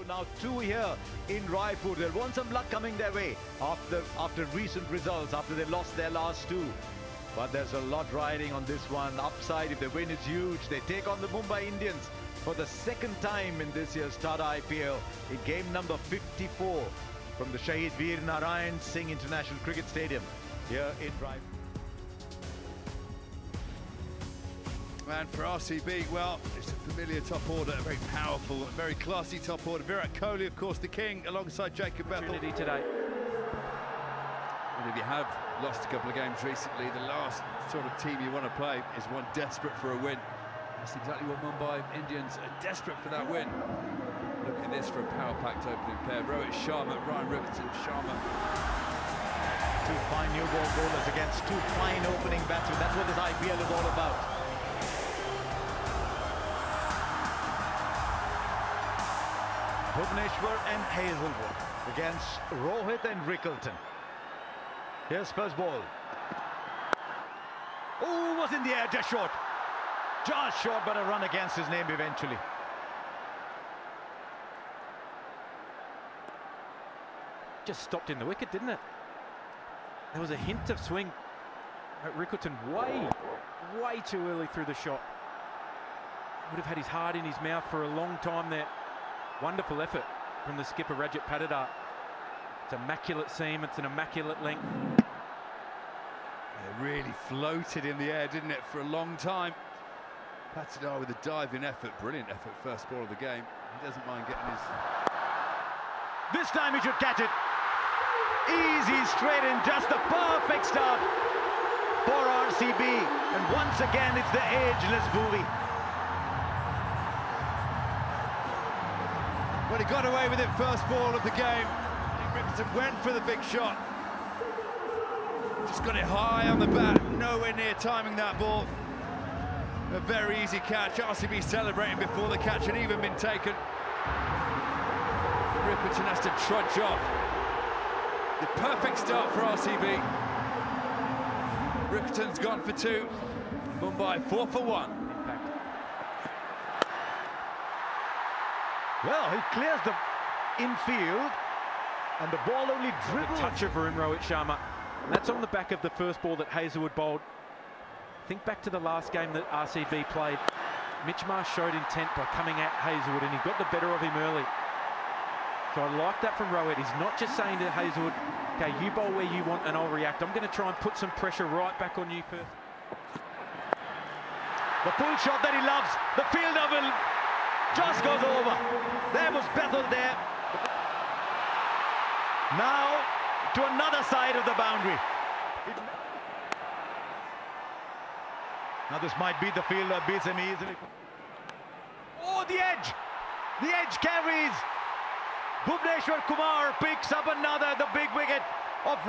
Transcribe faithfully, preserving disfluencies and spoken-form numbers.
now two here in Raipur. They'll want some luck coming their way after, after recent results, after they lost their last two. But there's a lot riding on this one. Upside, if they win, it's huge. They take on the Mumbai Indians for the second time in this year's Tata I P L in game number fifty-four from the Shahid Veer Narayan Singh International Cricket Stadium here in Raipur. And for R C B, well, it's a familiar top order, a very powerful, very classy top order. Virat Kohli, of course, the king, alongside Jacob Bethel. Today. And if you have lost a couple of games recently, the last sort of team you want to play is one desperate for a win. That's exactly what Mumbai Indians are desperate for, that win. Look at this for a power-packed opening pair. Rohit Sharma, Ryan Rickerton, Sharma. Two fine new ball bowlers against two fine opening batsmen. That's what this I P L is all about. Bhuvneshwar and Hazlewood against Rohit and Rickerton. Here's first ball. Oh, was in the air, just short. Just short, but a run against his name eventually. Just stopped in the wicket, didn't it? There was a hint of swing at Rickerton way, way too early through the shot. Would have had his heart in his mouth for a long time there. Wonderful effort from the skipper Rajat Patidar. It's immaculate seam, it's an immaculate length. It really floated in the air, didn't it, for a long time. Patidar with a diving effort, brilliant effort, first ball of the game. He doesn't mind getting his... This time he should catch it. Easy, straight in, just the perfect start for R C B. And once again, it's the ageless Bhuvi. Well, he got away with it first ball of the game. Rickerton went for the big shot. Just got it high on the bat, nowhere near timing that ball. A very easy catch. R C B celebrating before the catch had even been taken. Rickerton has to trudge off. The perfect start for R C B. Rickerton's gone for two. Mumbai four for one. Well, he clears the infield, and the ball only dribbles. A toucher for him, Rohit Sharma. And that's on the back of the first ball that Hazlewood bowled. Think back to the last game that R C B played. Mitch Marsh showed intent by coming at Hazlewood, and he got the better of him early. So I like that from Rohit. He's not just saying to Hazlewood, okay, you bowl where you want and I'll react. I'm going to try and put some pressure right back on you first. The pull shot that he loves. The fielder will just goes over. There was Bethel there. Now to another side of the boundary. Now this might beat the fielder, beats him easily. Oh, the edge! The edge carries. Bhuvneshwar Kumar picks up another, the big wicket.